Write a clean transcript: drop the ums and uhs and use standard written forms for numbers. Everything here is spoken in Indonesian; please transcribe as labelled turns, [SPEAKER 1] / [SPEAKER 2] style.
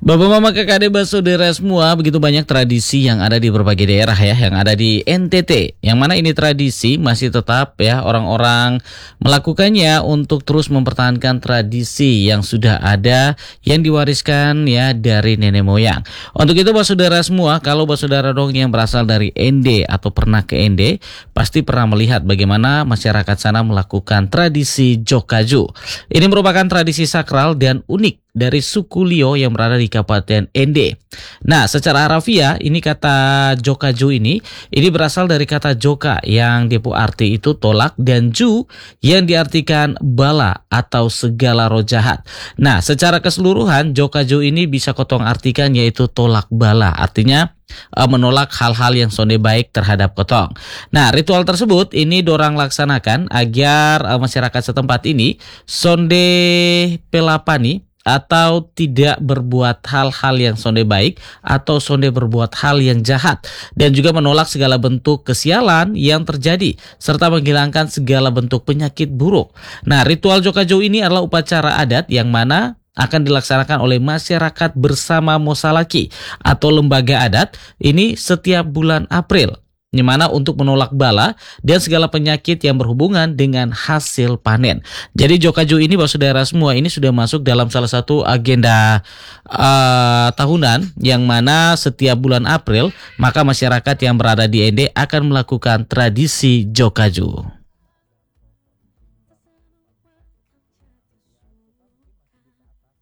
[SPEAKER 1] Bapak Mama Kakak Adik Saudara semua, begitu banyak tradisi yang ada di berbagai daerah ya, yang ada di NTT. Yang mana ini tradisi masih tetap ya orang-orang melakukannya untuk terus mempertahankan tradisi yang sudah ada, yang diwariskan ya dari nenek moyang. Untuk itu Bapak Saudara semua, kalau Bapak Saudara dong yang berasal dari ND atau pernah ke ND, pasti pernah melihat bagaimana masyarakat sana melakukan tradisi Jokaju. Ini merupakan tradisi sakral dan unik dari suku Lio yang berada di Kabupaten ND. Nah, secara harafiah ini kata Jokaju ini berasal dari kata joka yang dipu arti itu tolak dan ju yang diartikan bala atau segala roh jahat. Nah, secara keseluruhan Jokaju ini bisa kotong artikan yaitu tolak bala. Artinya menolak hal-hal yang sonde baik terhadap kotong. Nah, ritual tersebut ini dorang laksanakan agar masyarakat setempat ini sonde pelapani atau tidak berbuat hal-hal yang sonde baik atau sonde berbuat hal yang jahat, dan juga menolak segala bentuk kesialan yang terjadi serta menghilangkan segala bentuk penyakit buruk. Nah, ritual Jokaju ini adalah upacara adat yang mana akan dilaksanakan oleh masyarakat bersama Mosalaki atau lembaga adat ini setiap bulan April, di mana untuk menolak bala dan segala penyakit yang berhubungan dengan hasil panen. Jadi Jokaju ini Bapak Saudara semua ini sudah masuk dalam salah satu agenda tahunan yang mana setiap bulan April maka masyarakat yang berada di ND akan melakukan tradisi Jokaju.